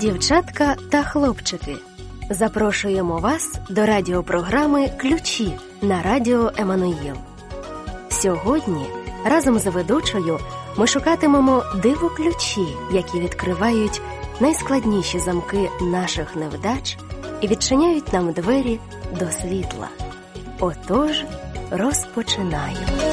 Дівчатка та хлопчики, запрошуємо вас до радіопрограми «Ключі» на радіо Еммануїл. Сьогодні разом з ведучою ми шукатимемо диво-ключі, які відкривають найскладніші замки наших невдач і відчиняють нам двері до світла. Отож, розпочинаємо.